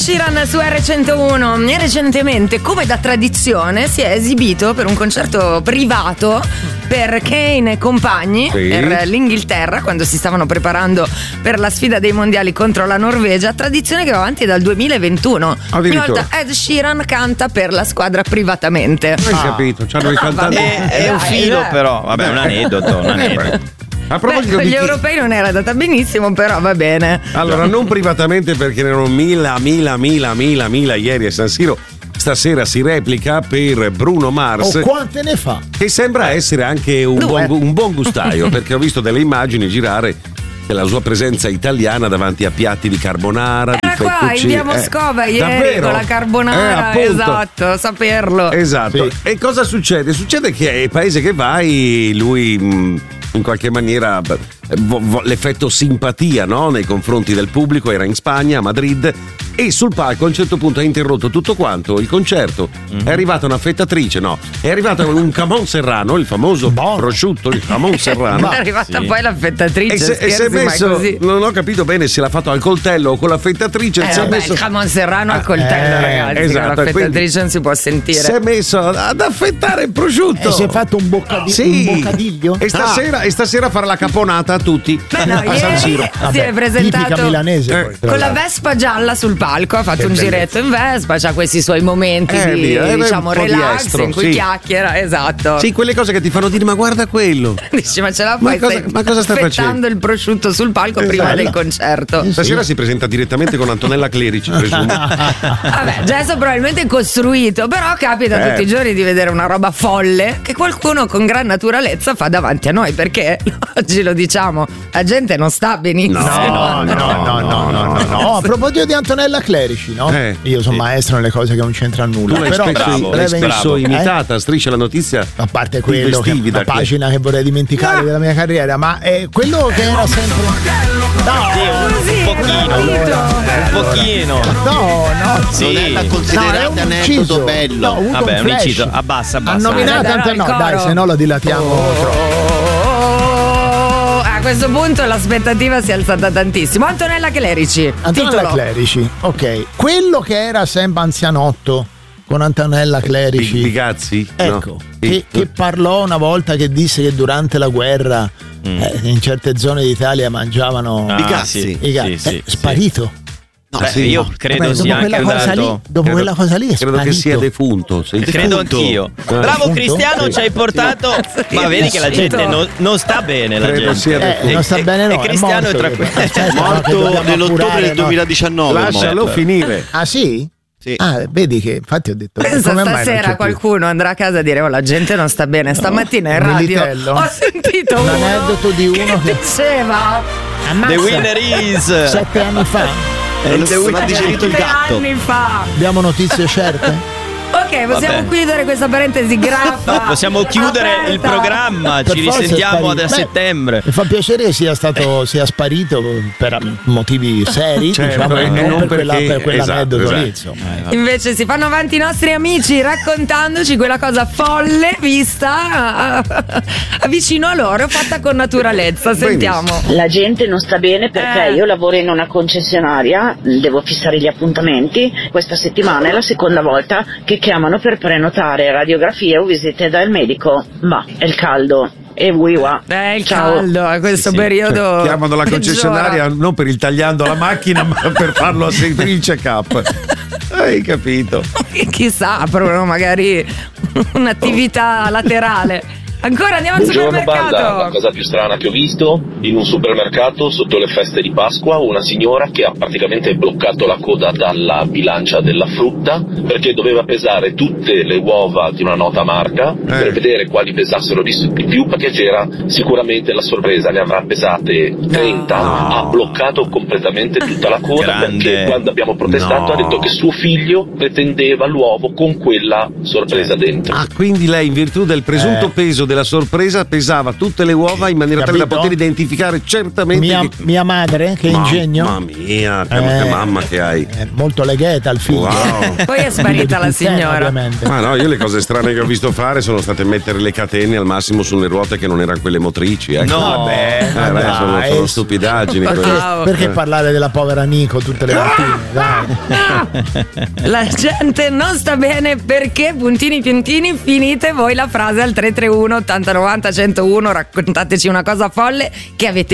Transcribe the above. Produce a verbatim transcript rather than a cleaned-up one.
Sheeran su erre centouno. E recentemente, come da tradizione, si è esibito per un concerto privato per Kane e compagni, sì, per l'Inghilterra, quando si stavano preparando per la sfida dei mondiali contro la Norvegia, tradizione che va avanti dal duemilaventuno. Ogni volta Ed Sheeran canta per la squadra privatamente. Hai ah. capito? C'hanno i cantanti. È, è un filo, eh. però vabbè, un aneddoto, un aneddoto. A proposito Beh, di gli chi... europei non era andata benissimo, però va bene. Allora, non privatamente, perché erano mila, mila, mila, mila, mila ieri a San Siro. Stasera si replica per Bruno Mars. Oh, quante ne fa? Che sembra essere anche un, buon, un buon gustaio, perché ho visto delle immagini girare della sua presenza italiana davanti a piatti di carbonara. Era di qua in via Moscova eh, ieri davvero? Con la carbonara, eh, esatto, saperlo. Esatto. Sì. E cosa succede? Succede che ai paese che vai lui mh, in qualche maniera vo- vo- l'effetto simpatia, no? Nei confronti del pubblico. Era in Spagna, a Madrid, e sul palco a un certo punto ha interrotto tutto quanto il concerto. Mm-hmm. È arrivata una fettatrice, no? È arrivato un camon serrano, il famoso bon. prosciutto, il camon serrano. È arrivata sì. poi la fettatrice. E, se, e si è messo, così. Non ho capito bene se l'ha fatto al coltello o con la fettatrice. Eh, si vabbè, è messo... il camon serrano al coltello, eh, ragazzi. Esatto, la fettatrice non si può sentire. Si è messo ad affettare il prosciutto. E si è fatto un, boccadi- sì. un boccadiglio. E stasera, ah. e stasera farà la caponata a tutti. Beh, no, a San Siro. Si è presentato tipica milanese eh, poi, con la Vespa gialla sul palco. Ha fatto che un bellezza. Giretto in Vespa. C'ha questi suoi momenti eh, di eh, diciamo relax di estro, in cui sì. chiacchiera. Esatto. Sì, quelle cose che ti fanno dire ma guarda quello. Dici ma ce la fai? Ma cosa, ma cosa stai facendo? Il prosciutto sul palco esatto. prima del concerto. Stasera sì. si presenta direttamente con Antonella Clerici, presumo. Vabbè, gesto probabilmente costruito, però capita eh. tutti i giorni di vedere una roba folle che qualcuno con gran naturalezza fa davanti a noi, perché oggi lo diciamo, la gente non sta benissimo. No, no, no, no, no, no, no, no. A proposito di Antonella Clerici, no? Eh, Io sono sì. maestro nelle cose che non c'entrano nulla. Tu l'hai però spesso, bravo, l'hai spesso bravo. imitata, eh? Striscia la notizia. A parte quello che è una pagina che vorrei dimenticare no. della mia carriera, ma è quello che era sempre no, un pochino allora, un pochino no no sì. non è da considerare no, aneddoto bello no, vabbè un inciso abbassa abbassa ha nominato Ante- no dai se no lo dilatiamo oh, oh, a questo punto l'aspettativa si è alzata tantissimo. Antonella Clerici Antonella titolo. Clerici ok quello che era sempre anzianotto con Antonella Clerici Pigazzi ecco no. che, che parlò una volta che disse che durante la guerra mm. eh, in certe zone d'Italia mangiavano ah, i cazzi sì, i cazzi. Sì, eh, sì, sparito sì. No, Beh, sì, io credo Vabbè, sia anche andato lì, dopo credo, quella cosa lì è credo sparito. che sia defunto sei credo defunto. anch'io eh. bravo Cristiano sì. ci hai portato sì. ma vedi che la gente non, non sta bene la credo gente sia eh, non sta bene no e Cristiano è tra quelli è morto nell'ottobre del duemiladiciannove lascialo morto. finire ah sì? Sì. Ah, vedi che infatti ho detto pensa stasera qualcuno andrà a casa a dire oh la gente non sta bene stamattina in radio Militello. ho sentito un uno aneddoto di uno che diceva ammazza, the winner is sette anni fa non, non ha digerito il gatto anni fa abbiamo notizie certe ok possiamo Vabbè. chiudere questa parentesi graffa possiamo chiudere aperta. Il programma per ci risentiamo a settembre mi fa piacere che sia stato sia sparito per motivi seri certo, diciamo, e non, non per, perché, quella, per quell'aneddoto esatto, lì esatto. eh, invece si fanno avanti i nostri amici raccontandoci quella cosa folle vista vicino a loro fatta con naturalezza. Sentiamo. La gente non sta bene perché eh. io lavoro in una concessionaria, devo fissare gli appuntamenti, questa settimana è la seconda volta che chiamano per prenotare radiografie o visite dal medico, ma è il caldo e wiwa. È il Ciao. caldo a questo sì, periodo. Cioè, chiamano la concessionaria peggiora. Non per il tagliando la macchina, ma per farlo a il check-up. Hai capito? Chissà, aprono magari un'attività laterale. Ancora andiamo al supermercato. Banda, la cosa più strana che ho visto in un supermercato sotto le feste di Pasqua, una signora che ha praticamente bloccato la coda dalla bilancia della frutta perché doveva pesare tutte le uova di una nota marca eh. per vedere quali pesassero di più, perché c'era sicuramente la sorpresa, ne avrà pesate trenta, no. ha bloccato completamente tutta la coda. Grande. Perché quando abbiamo protestato no. ha detto che suo figlio pretendeva l'uovo con quella sorpresa dentro. Ah, quindi lei in virtù del presunto eh. peso del della sorpresa pesava tutte le uova in maniera tale da Capito? poter identificare certamente Mia, che... mia madre, che Mamma ingegno. Mamma mia, che, Eh, che mamma che hai. È molto legheta al figlio. Wow. Poi è sparita la signora. Ma no, io le cose strane che ho visto fare sono state mettere le catene al massimo sulle ruote che non erano quelle motrici. Ecco. No, vabbè, Eh, ma beh, dai, sono, sono stupidaggini. Perché, quelle. Wow. perché parlare della povera Nico tutte le mattine? Dai. La gente non sta bene perché puntini puntini finite voi la frase al tre tre uno ottanta novanta centouno, raccontateci una cosa folle che avete